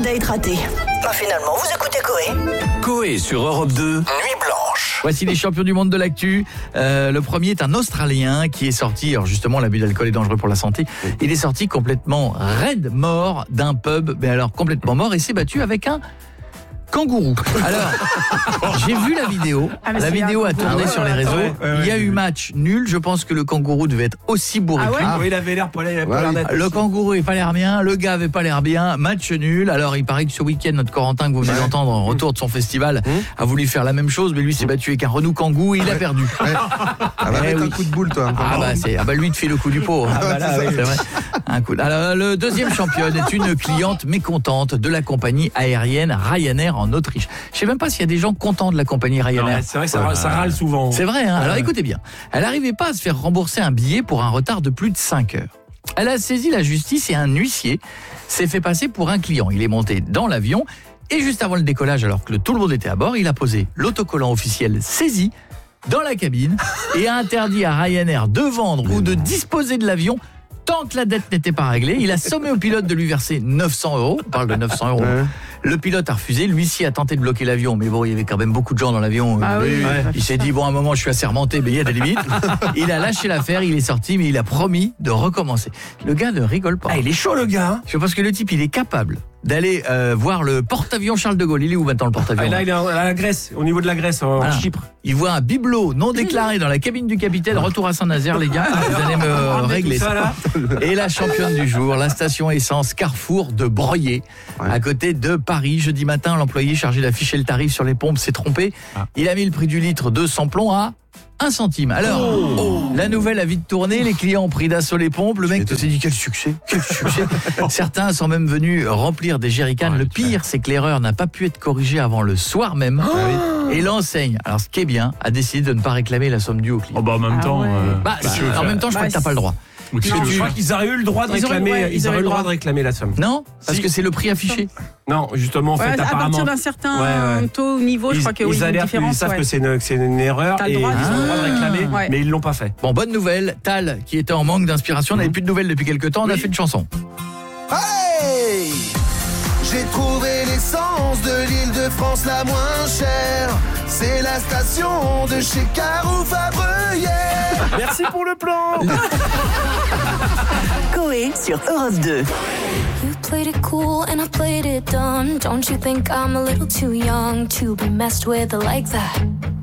date raté. Finalement, vous écoutez Coé. Coé sur Europe 2, Nuit Blanche. Voici les champions du monde de l'actu. Le premier est un Australien qui est sorti, alors justement l'abus d'alcool est dangereux pour la santé, il est sorti complètement raide mort d'un pub, mais alors complètement mort, et s'est battu avec un kangourou. Alors, j'ai vu la vidéo. La vidéo a tourné sur les réseaux. Il y a eu match nul. Je pense que le kangourou devait être aussi bourré que lui. Oui, il avait l'air net. Le kangourou n'avait pas l'air bien, le gars avait pas l'air bien. Match nul. Alors, il paraît que ce week-end, notre Corentin que vous venez d'entendre en retour de son festival a voulu faire la même chose, mais lui s'est battu avec un Renault Kangoo et il a perdu. Avec un coup de boule, toi. Lui te fait le coup du pot. C'est vrai. Un coup. Alors, le deuxième championne est une cliente mécontente de la compagnie aérienne Ryanair en Autriche. Je sais même pas s'il y a des gens contents de la compagnie Ryanair. Non, c'est vrai que ça râle souvent. C'est vrai, hein. Alors écoutez bien. Elle n'arrivait pas à se faire rembourser un billet pour un retard de plus de 5 heures. Elle a saisi la justice et un huissier s'est fait passer pour un client. Il est monté dans l'avion et juste avant le décollage, alors que tout le monde était à bord, il a posé l'autocollant officiel saisi dans la cabine et a interdit à Ryanair de vendre ou de disposer de l'avion tant que la dette n'était pas réglée. Il a sommé au pilote de lui verser 900 €. On parle de 900 €. Le pilote a refusé. L'huissier a tenté de bloquer l'avion. Mais bon, il y avait quand même beaucoup de gens dans l'avion. Il s'est dit, bon, à un moment, je suis assermenté, mais il y a des limites. Il a lâché l'affaire, il est sorti, mais il a promis de recommencer. Le gars ne rigole pas. Il est chaud, le gars. Je pense que le type, il est capable d'aller voir le porte-avions Charles de Gaulle. Il est où maintenant, le porte-avions? Là, il est à la Grèce, au niveau de la Grèce, en Chypre. Il voit un bibelot non déclaré dans la cabine du capitaine. Retour à Saint-Nazaire, les gars. Vous allez me régler ça. Et la championne du jour, la station essence Carrefour de Breuillé, à côté de Paris. Jeudi matin, l'employé chargé d'afficher le tarif sur les pompes s'est trompé. Il a mis le prix du litre de sans-plomb à 1 centime. Alors, la nouvelle a vite tourné, les clients ont pris d'assaut les pompes, le mec s'est dit quel succès. Certains sont même venus remplir des jerrycans. Le pire, c'est que l'erreur n'a pas pu être corrigée avant le soir même. Et l'enseigne, alors ce qui est bien, a décidé de ne pas réclamer la somme due au client. En même temps, en même temps, je crois que t'as pas le droit. Je crois qu'ils auraient eu le droit de réclamer. Ils auraient eu le droit de réclamer la somme. Non, parce que c'est le prix affiché. Non, justement, en fait, à apparemment. partir d'un certain taux, niveau, je crois qu'il y a une différence. Ils savent que c'est une erreur et ils ont le droit de réclamer, mais ils l'ont pas fait. Bon, bonne nouvelle, Tal, qui était en manque d'inspiration, n'avait plus de nouvelles depuis quelques temps, on a fait une chanson. Hey, j'ai trouvé l'essence de l'Île-de-France la moins chère. C'est la station de chez Carouf à Breuillère. Merci pour le plan. Coé sur Europe 2. You played it cool and I played it dumb. Don't you think I'm a little too young to be messed with like that?